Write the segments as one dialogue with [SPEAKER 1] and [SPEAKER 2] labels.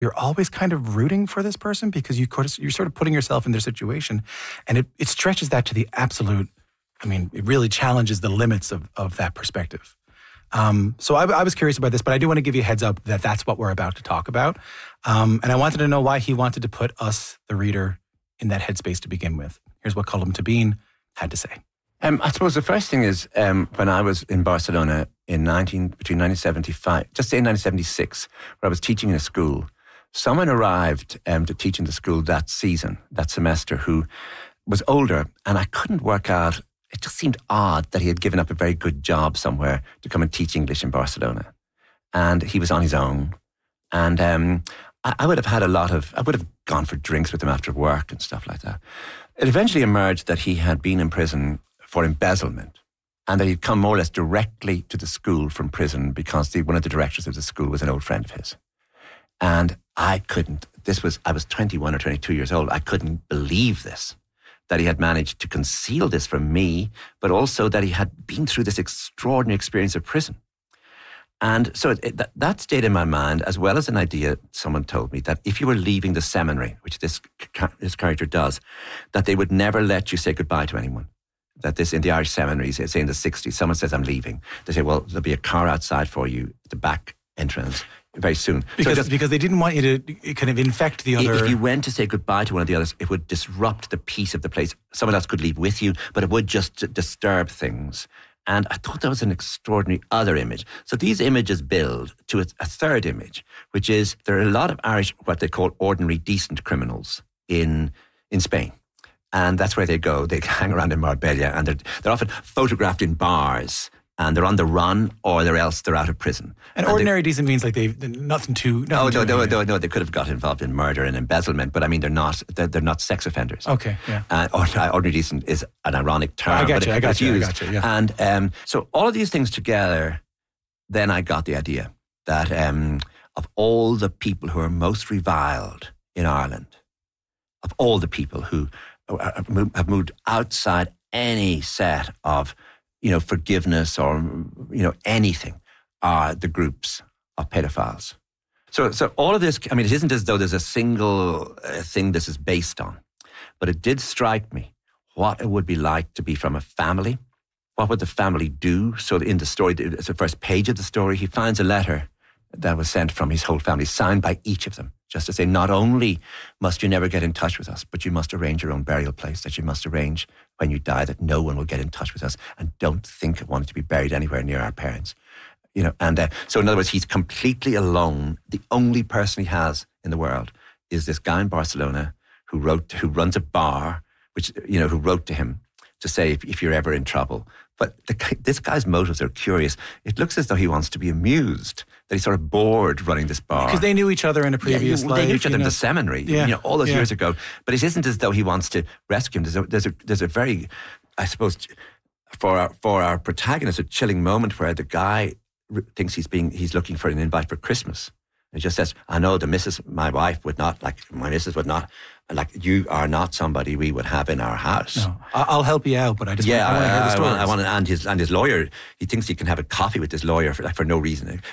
[SPEAKER 1] you're always kind of rooting for this person because you're sort of putting yourself in their situation. And it stretches that to the absolute, it really challenges the limits of that perspective. So I was curious about this, but I do want to give you a heads up that that's what we're about to talk about. And I wanted to know why he wanted to put us, the reader, in that headspace to begin with. Here's what Colm Tóibín had to say.
[SPEAKER 2] I suppose the first thing is when I was in Barcelona between 1975, just say 1976, where I was teaching in a school, someone arrived to teach in the school that semester, who was older, and I couldn't work out. It just seemed odd that he had given up a very good job somewhere to come and teach English in Barcelona. And he was on his own. And I would have gone for drinks with him after work and stuff like that. It eventually emerged that he had been in prison for embezzlement and that he'd come more or less directly to the school from prison because one of the directors of the school was an old friend of his. And I was 21 or 22 years old. I couldn't believe this, that he had managed to conceal this from me, but also that he had been through this extraordinary experience of prison. And so that stayed in my mind, as well as an idea someone told me that if you were leaving the seminary, which this character does, that they would never let you say goodbye to anyone. That this, in the Irish seminaries, say in the 60s, someone says, I'm leaving. They say, well, there'll be a car outside for you at the back entrance very soon.
[SPEAKER 1] Because they didn't want you to kind of infect the other.
[SPEAKER 2] If you went to say goodbye to one of the others, it would disrupt the peace of the place. Someone else could leave with you, but it would just disturb things. And I thought that was an extraordinary other image. So these images build to a third image, which is there are a lot of Irish, what they call ordinary decent criminals in Spain. And that's where they go. They hang around in Marbella, and they're often photographed in bars, and they're on the run, or they're out of prison.
[SPEAKER 1] And ordinary decent means like they've nothing too.
[SPEAKER 2] No. They could have got involved in murder and embezzlement, but they're not sex offenders.
[SPEAKER 1] Okay, yeah.
[SPEAKER 2] Ordinary decent is an ironic term.
[SPEAKER 1] I got you. Yeah.
[SPEAKER 2] And so all of these things together, then I got the idea that of all the people who are most reviled in Ireland, of all the people who have moved outside any set of, forgiveness or, anything, are the groups of pedophiles. So all of this, it isn't as though there's a single thing this is based on, but it did strike me what it would be like to be from a family. What would the family do? So in the story, it's the first page of the story, he finds a letter that was sent from his whole family, signed by each of them, just to say, not only must you never get in touch with us, but you must arrange your own burial place, that you must arrange when you die that no one will get in touch with us, and don't think of wanting to be buried anywhere near our parents. So in other words, he's completely alone. The only person he has in the world is this guy in Barcelona who runs a bar, who wrote to him to say, if you're ever in trouble. But this guy's motives are curious. It looks as though he wants to be amused, that he's sort of bored running this bar.
[SPEAKER 1] Because they knew each other in a previous life.
[SPEAKER 2] They knew each other in the seminary, all those years ago. But it isn't as though he wants to rescue him. There's a very, I suppose, for our protagonist, a chilling moment where the guy thinks he's looking for an invite for Christmas. It just says, I know my wife would not, my missus would not, you are not somebody we would have in our house.
[SPEAKER 1] No, I'll help you out, but I want to hear the stories.
[SPEAKER 2] I want, and his lawyer, he thinks he can have a coffee with his lawyer for no reason.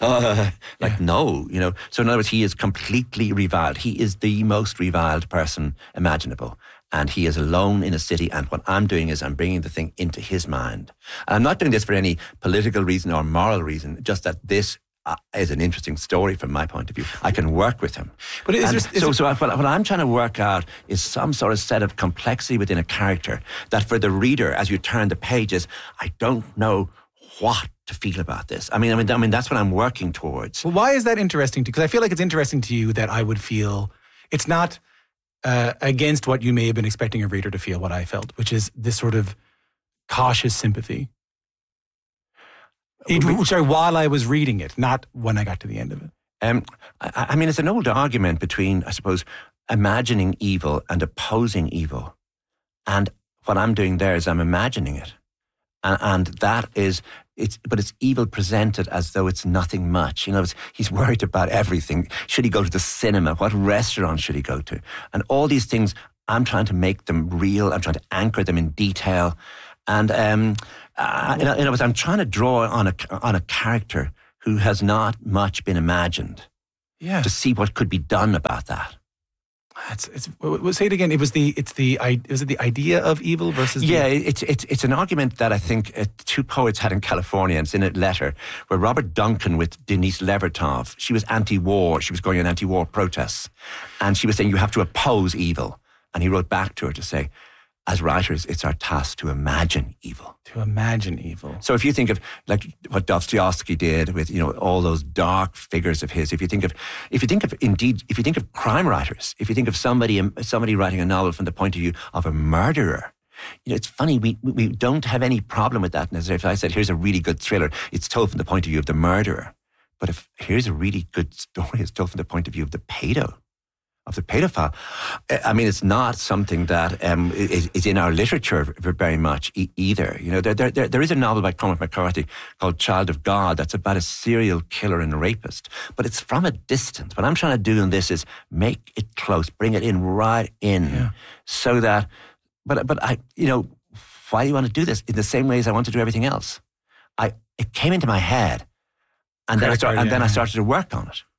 [SPEAKER 2] No, So in other words, he is completely reviled. He is the most reviled person imaginable. And he is alone in a city, and what I'm doing is I'm bringing the thing into his mind. And I'm not doing this for any political reason or moral reason, just that this is an interesting story from my point of view. I can work with him.
[SPEAKER 1] But
[SPEAKER 2] what I'm trying to work out is some sort of set of complexity within a character that for the reader, as you turn the pages, I don't know what to feel about this. I mean, that's what I'm working towards.
[SPEAKER 1] Well, why is that interesting? Because I feel like it's interesting to you that I would feel it's not against what you may have been expecting a reader to feel, what I felt, which is this sort of cautious sympathy. While I was reading it, not when I got to the end of it.
[SPEAKER 2] It's an old argument between, I suppose, imagining evil and opposing evil. And what I'm doing there is I'm imagining it. And that is, but it's evil presented as though it's nothing much. He's worried about everything. Should he go to the cinema? What restaurant should he go to? And all these things, I'm trying to make them real. I'm trying to anchor them in detail. And in other words, I'm trying to draw on a character who has not much been imagined.
[SPEAKER 1] Yeah.
[SPEAKER 2] to see what could be done about that.
[SPEAKER 1] Say it again. Was it the idea of evil versus?
[SPEAKER 2] It's an argument that I think two poets had in California, and it's in a letter where Robert Duncan with Denise Levertov, she was anti-war, she was going on anti-war protests, and she was saying you have to oppose evil, and he wrote back to her to say, as writers, it's our task to imagine evil.
[SPEAKER 1] To imagine evil.
[SPEAKER 2] So if you think of like what Dostoevsky did with, all those dark figures of his, if you think of crime writers, if you think of somebody writing a novel from the point of view of a murderer, it's funny, we don't have any problem with that. And if I said, here's a really good thriller, it's told from the point of view of the murderer. But if here's a really good story, it's told from the point of view of the pedophile. I mean, it's not something that is in our literature very much either. There is a novel by Cormac McCarthy called Child of God that's about a serial killer and rapist, but it's from a distance. What I'm trying to do in this is make it close, bring it in right in, so that. But I, why do you want to do this? In the same way as I want to do everything else. It came into my head, and then I started to work on it.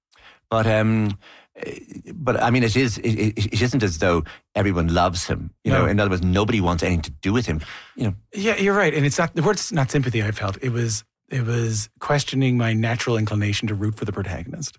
[SPEAKER 2] But I mean, it isn't as though everyone loves him.
[SPEAKER 1] No.
[SPEAKER 2] In other words, nobody wants anything to do with him.
[SPEAKER 1] Yeah, you're right, and it's not the word's not sympathy. I felt it was questioning my natural inclination to root for the protagonist.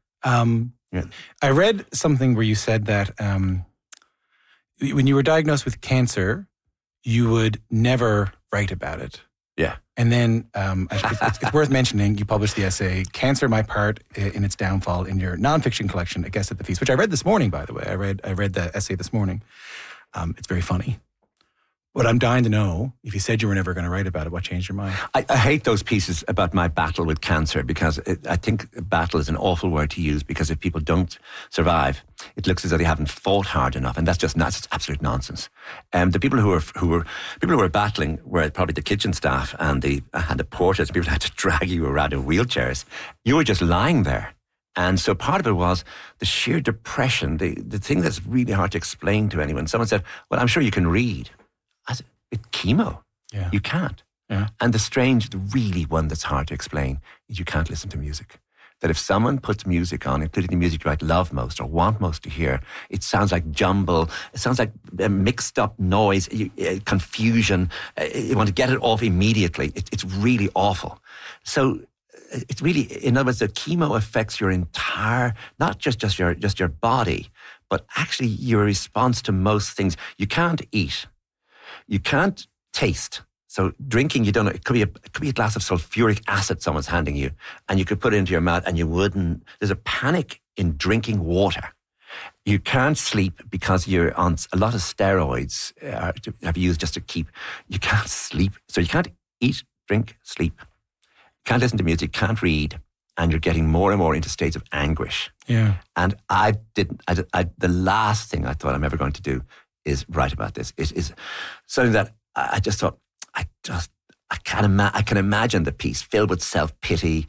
[SPEAKER 1] I read something where you said that when you were diagnosed with cancer, you would never write about it.
[SPEAKER 2] Yeah.
[SPEAKER 1] And then it's worth mentioning, you published the essay, Cancer, My Part in Its Downfall, in your nonfiction collection, A Guest at the Feast, which I read this morning, by the way. I read the essay this morning. It's very funny. But I'm dying to know, if you said you were never going to write about it, what changed your mind?
[SPEAKER 2] I hate those pieces about my battle with cancer, because I think battle is an awful word to use, because if people don't survive, it looks as though they haven't fought hard enough, and that's absolute nonsense. The people who were battling were probably the kitchen staff and the porters, people who had to drag you around in wheelchairs. You were just lying there. And so part of it was the sheer depression, the thing that's really hard to explain to anyone. Someone said, well, I'm sure you can read. I said, it's chemo.
[SPEAKER 1] Yeah.
[SPEAKER 2] You can't.
[SPEAKER 1] Yeah.
[SPEAKER 2] And the really one that's hard to explain is you can't listen to music. That if someone puts music on, including the music you might love most or want most to hear, it sounds like jumble, it sounds like mixed up noise, confusion. You want to get it off immediately. It's really awful. So it's really, in other words, the chemo affects your entire, not just your body, but actually your response to most things. You can't eat. You can't taste. So drinking, you don't know, it could be a glass of sulfuric acid someone's handing you, and you could put it into your mouth and you wouldn't. There's a panic in drinking water. You can't sleep because you're on a lot of steroids have used just to keep. You can't sleep. So you can't eat, drink, sleep. Can't listen to music, can't read, and you're getting more and more into states of anguish.
[SPEAKER 1] Yeah.
[SPEAKER 2] And the last thing I thought I'm ever going to do is write about this. Is something that I just thought, I can imagine the piece filled with self-pity,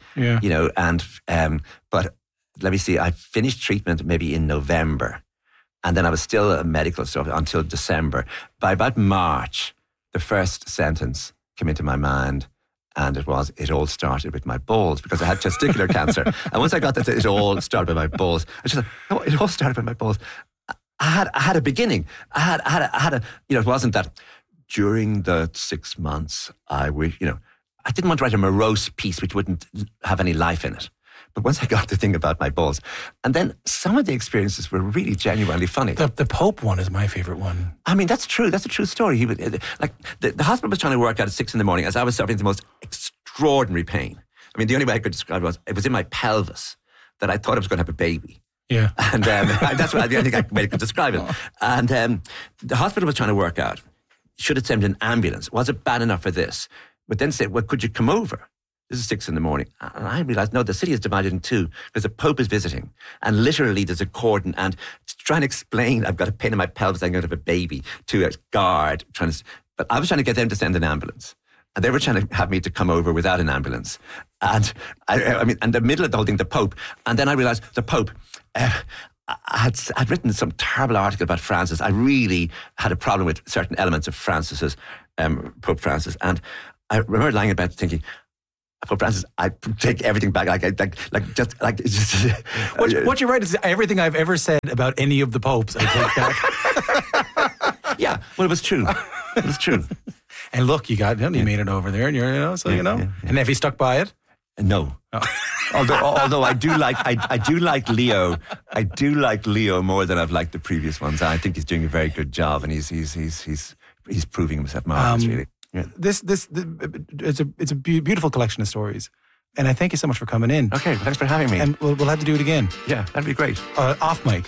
[SPEAKER 2] but let me see, I finished treatment maybe in November, and then I was still a medical stuff until December. By about March, the first sentence came into my mind, and it all started with my balls, because I had testicular cancer. And once I got that, it all started with my balls. I just thought, no, it all started with my balls. I had a beginning. I had a, it wasn't that during the 6 months I didn't want to write a morose piece which wouldn't have any life in it. But once I got the thing about my balls, and then some of the experiences were really genuinely funny.
[SPEAKER 1] The Pope one is my favorite one.
[SPEAKER 2] I mean, that's true. That's a true story. He was like the hospital was trying to work out at 6 a.m. as I was suffering the most extraordinary pain. I mean, the only way I could describe it was in my pelvis that I thought I was going to have a baby.
[SPEAKER 1] Yeah,
[SPEAKER 2] and that's what I think I could describe it. And the hospital was trying to work out, should it send an ambulance? Was it bad enough for this? But then said, well, could you come over? This is 6 a.m. And I realized, no, the city is divided in two because the Pope is visiting. And literally there's a cordon. And to try and explain, I've got a pain in my pelvis, I'm going to have a baby, to a guard. But I was trying to get them to send an ambulance. And they were trying to have me to come over without an ambulance. And I mean, in the middle of the whole thing, the Pope. And then I realized the Pope, I'd written some terrible article about Francis. I really had a problem with certain elements of Francis's, Pope Francis. And I remember lying in bed thinking, For Francis, I take everything back.
[SPEAKER 1] What you're right is everything I've ever said about any of the popes, I take back.
[SPEAKER 2] Yeah, well, it was true. It was true.
[SPEAKER 1] And look, you made it over there, and you're, And have you stuck by it?
[SPEAKER 2] No. Oh. Although I do like Leo. I do like Leo more than I've liked the previous ones. I think he's doing a very good job, and he's proving himself marvelous, really. Yeah.
[SPEAKER 1] It's a beautiful collection of stories, and I thank you so much for coming in.
[SPEAKER 2] Okay, thanks for having me.
[SPEAKER 1] And we'll have to do it again.
[SPEAKER 2] Yeah, that'd be great.
[SPEAKER 1] Off mic.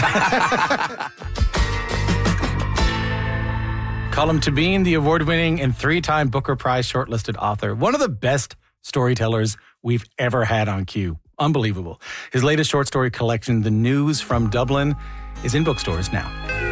[SPEAKER 1] Colm Tóibín, the award-winning and 3-time Booker Prize shortlisted author, one of the best storytellers we've ever had on Q. Unbelievable. His latest short story collection, The News from Dublin, is in bookstores now.